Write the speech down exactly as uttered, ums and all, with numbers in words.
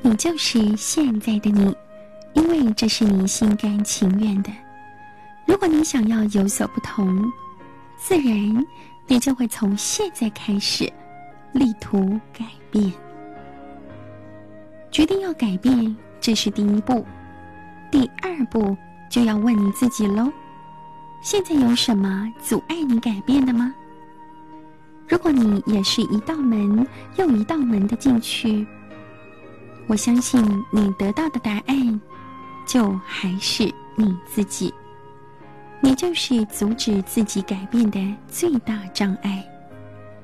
你就是现在的你，因为这是你心甘情愿的。如果你想要有所不同，自然你就会从现在开始力图改变。决定要改变，这是第一步。第二步就要问你自己咯，现在有什么阻碍你改变的吗？如果你也是一道门又一道门的进去，我相信你得到的答案就还是你自己，你就是阻止自己改变的最大障碍。